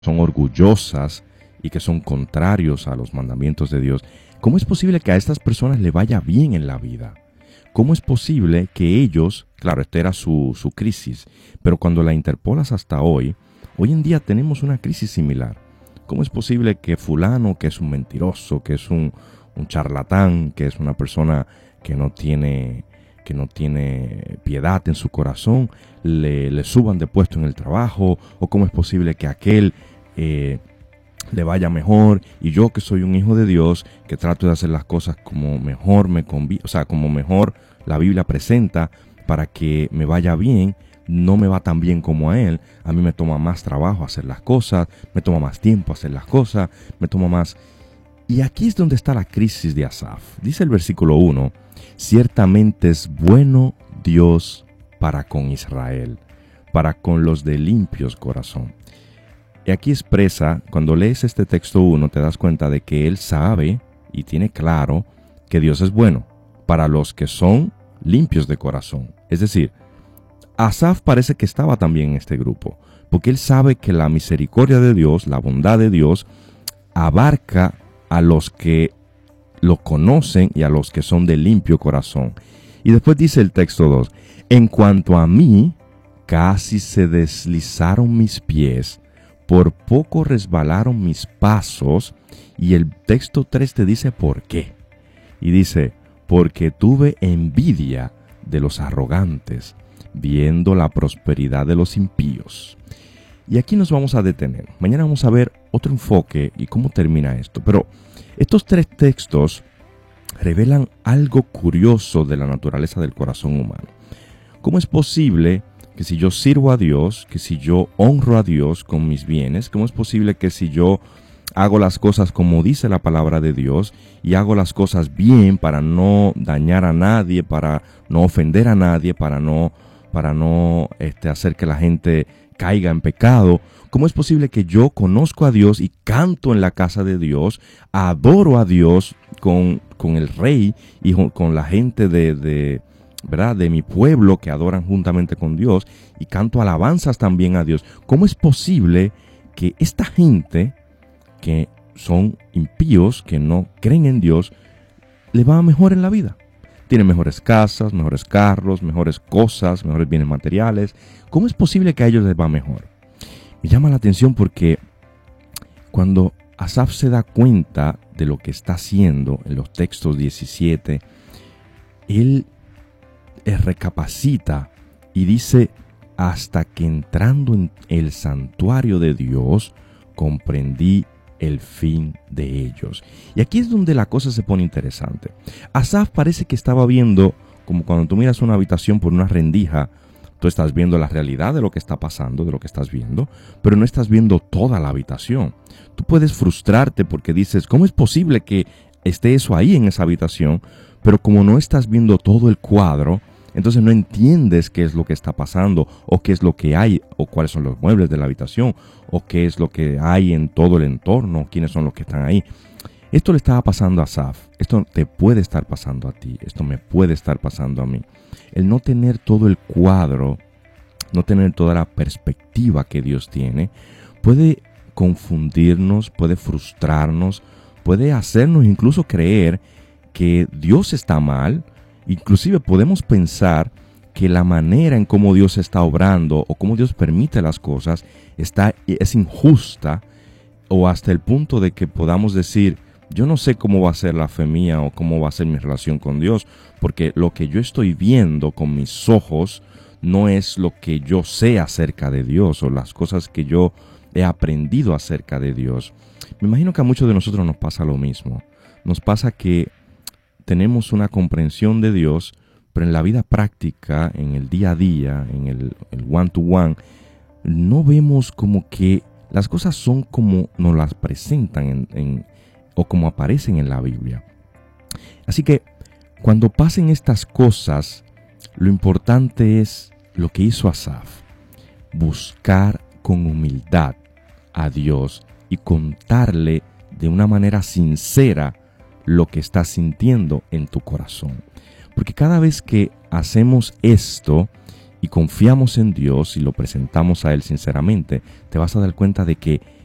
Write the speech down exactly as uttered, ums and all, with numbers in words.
son orgullosas y que son contrarios a los mandamientos de Dios. ¿Cómo es posible que a estas personas le vaya bien en la vida? ¿Cómo es posible que ellos, claro, esta era su, su crisis, pero cuando la interpolas hasta hoy, hoy en día tenemos una crisis similar? ¿Cómo es posible que fulano, que es un mentiroso, que es un, un charlatán, que es una persona que no tiene, que no tiene piedad en su corazón, le, le suban de puesto en el trabajo? ¿O cómo es posible que aquel eh, le vaya mejor y yo, que soy un hijo de Dios, que trato de hacer las cosas como mejor me conviene, o sea, como mejor la Biblia presenta para que me vaya bien, no me va tan bien como a él? A mí me toma más trabajo hacer las cosas, me toma más tiempo hacer las cosas, me toma más... Y aquí es donde está la crisis de Asaf. Dice el versículo uno, ciertamente es bueno Dios para con Israel, para con los de limpios corazón. Y aquí expresa, cuando lees este texto uno, te das cuenta de que él sabe y tiene claro que Dios es bueno para los que son limpios de corazón. Es decir, Asaf parece que estaba también en este grupo, porque él sabe que la misericordia de Dios, la bondad de Dios, abarca a los que lo conocen y a los que son de limpio corazón. Y después dice el texto dos, en cuanto a mí, casi se deslizaron mis pies, por poco resbalaron mis pasos. Y el texto tres te dice por qué. Y dice, porque tuve envidia de los arrogantes, viendo la prosperidad de los impíos. Y aquí nos vamos a detener. Mañana vamos a ver otro enfoque y cómo termina esto. Pero estos tres textos revelan algo curioso de la naturaleza del corazón humano. ¿Cómo es posible que si yo sirvo a Dios, que si yo honro a Dios con mis bienes, cómo es posible que si yo hago las cosas como dice la palabra de Dios y hago las cosas bien para no dañar a nadie, para no ofender a nadie, para no, para no este, hacer que la gente caiga en pecado, cómo es posible que yo conozco a Dios y canto en la casa de Dios, adoro a Dios con, con el rey y con la gente de, de ¿verdad?, de mi pueblo que adoran juntamente con Dios, y canto alabanzas también a Dios? ¿Cómo es posible que esta gente que son impíos, que no creen en Dios, le va mejor en la vida? Tienen mejores casas, mejores carros, mejores cosas, mejores bienes materiales. ¿Cómo es posible que a ellos les va mejor? Me llama la atención porque cuando Asaf se da cuenta de lo que está haciendo en los textos diecisiete, él recapacita y dice, hasta que entrando en el santuario de Dios, comprendí el fin de ellos. Y aquí es donde la cosa se pone interesante. Asaf parece que estaba viendo, como cuando tú miras una habitación por una rendija, tú estás viendo la realidad de lo que está pasando, de lo que estás viendo, pero no estás viendo toda la habitación. Tú puedes frustrarte porque dices, ¿cómo es posible que esté eso ahí en esa habitación? Pero como no estás viendo todo el cuadro, entonces no entiendes qué es lo que está pasando, o qué es lo que hay, o cuáles son los muebles de la habitación, o qué es lo que hay en todo el entorno, quiénes son los que están ahí. Esto le estaba pasando a Asaf, esto te puede estar pasando a ti, esto me puede estar pasando a mí. El no tener todo el cuadro, no tener toda la perspectiva que Dios tiene, puede confundirnos, puede frustrarnos, puede hacernos incluso creer que Dios está mal. Inclusive podemos pensar que la manera en cómo Dios está obrando o cómo Dios permite las cosas está, es injusta, o hasta el punto de que podamos decir, yo no sé cómo va a ser la fe mía o cómo va a ser mi relación con Dios, porque lo que yo estoy viendo con mis ojos no es lo que yo sé acerca de Dios o las cosas que yo he aprendido acerca de Dios. Me imagino que a muchos de nosotros nos pasa lo mismo. Nos pasa que tenemos una comprensión de Dios, pero en la vida práctica, en el día a día, en el, el one to one, no vemos como que las cosas son como nos las presentan en, en, o como aparecen en la Biblia. Así que cuando pasen estas cosas, lo importante es lo que hizo Asaf: buscar con humildad a Dios y contarle de una manera sincera lo que estás sintiendo en tu corazón. Porque cada vez que hacemos esto y confiamos en Dios y lo presentamos a Él sinceramente, te vas a dar cuenta de que